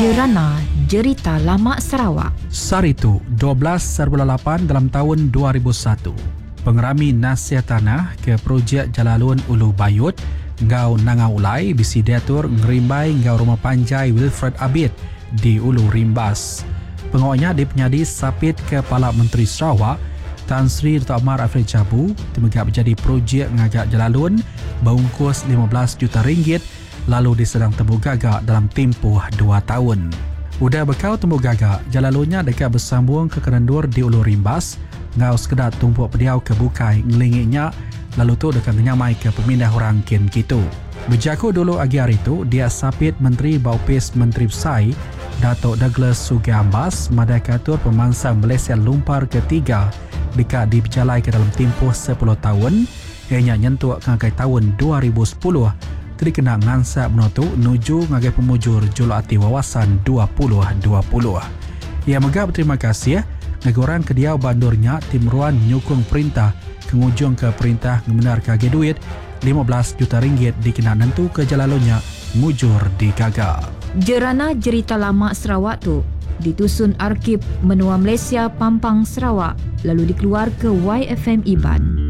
Jerana Jerita Lama Sarawak. Saritu 12/8 dalam tahun 2001. Pengerami nasihat tanah ke projek Jalalun Ulu Bayut ngau nangau ulai bisi diatur ngerimbai ngau rumah panjai Wilfred Abid di Ulu Rimbas. Pengawalnya dipenyadi sapit Kepala Menteri Sarawak Tan Sri Dato' Amar Afril Jabu temegak menjadi projek ngagak Jalalun berungkus RM15 juta lalu disedang temu gagak dalam tempoh 2 tahun. Udah bekau temu gagak, Jalalunnya dekat bersambung ke Kerendur di Ulu Rimbas, ngau sekedar tumpuk pediau ke bukai ngelingiknya, lalu tu dekat menyamai ke pemindah orang kin gitu. Berjaku dulu agi hari itu, dia sapit Menteri Baupis Menteri Besai, Datuk Douglas Sugambas, madakatur pemansang Malaysia Lumpar ketiga dekat diberjalai ke dalam tempoh 10 tahun, ianya nyentuh ngagai tahun 2010, jadi kena ngansak menotu nuju ngagai pemujur julati wawasan 2020. Ia megap terima kasih ngagorang kediau bandurnya timruan nyukung perintah kengujung ke perintah ngemenar kage duit RM15 juta dikena nentu ke Jalalunnya mujur di Gaga. Jerana Jerita Lama Sarawak tu ditusun Arkib Menua Malaysia Pampang Sarawak lalu dikeluar ke YFM Iban.